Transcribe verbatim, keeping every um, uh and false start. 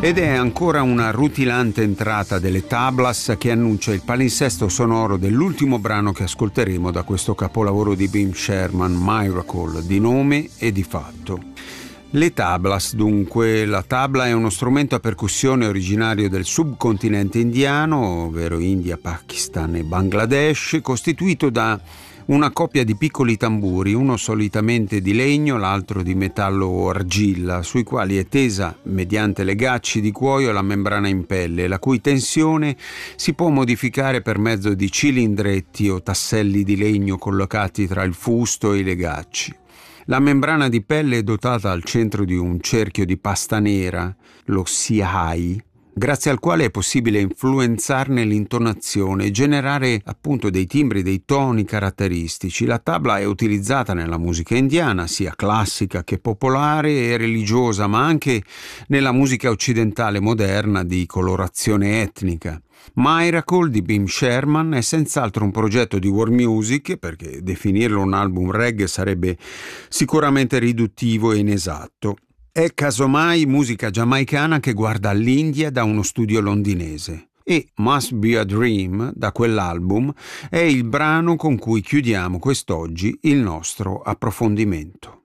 Ed è ancora una rutilante entrata delle tablas che annuncia il palinsesto sonoro dell'ultimo brano che ascolteremo da questo capolavoro di Bim Sherman, Miracle, di nome e di fatto. Le tablas, dunque. La tabla è uno strumento a percussione originario del subcontinente indiano, ovvero India, Pakistan e Bangladesh, costituito da una coppia di piccoli tamburi, uno solitamente di legno, l'altro di metallo o argilla, sui quali è tesa, mediante legacci di cuoio, la membrana in pelle, la cui tensione si può modificare per mezzo di cilindretti o tasselli di legno collocati tra il fusto e i legacci. La membrana di pelle è dotata al centro di un cerchio di pasta nera, lo sihai, grazie al quale è possibile influenzarne l'intonazione e generare appunto dei timbri, dei toni caratteristici. La tabla è utilizzata nella musica indiana, sia classica che popolare e religiosa, ma anche nella musica occidentale moderna di colorazione etnica. Miracle di Bim Sherman è senz'altro un progetto di world music, perché definirlo un album reggae sarebbe sicuramente riduttivo e inesatto. È casomai musica giamaicana che guarda all'India da uno studio londinese. E Must Be a Dream, da quell'album, è il brano con cui chiudiamo quest'oggi il nostro approfondimento.